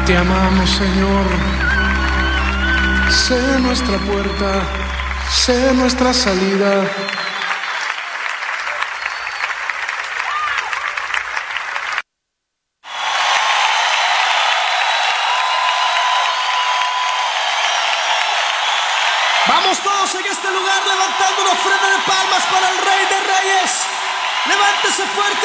Te amamos, Señor. Sé nuestra puerta, sé nuestra salida. Vamos todos en este lugar levantando una ofrenda de palmas para el Rey de Reyes. Levántese fuerte.